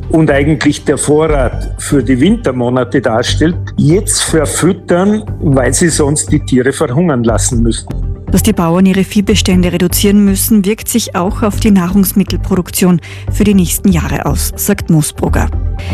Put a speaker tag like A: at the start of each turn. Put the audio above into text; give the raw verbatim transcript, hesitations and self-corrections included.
A: und eigentlich der Vorrat für die Wintermonate darstellt, jetzt verfüttern, weil sie sonst die Tiere verhungern lassen müssten.
B: Dass die Bauern ihre Viehbestände reduzieren müssen, wirkt sich auch auf die Nahrungsmittelproduktion für die nächsten Jahre aus, sagt Moosbrugger.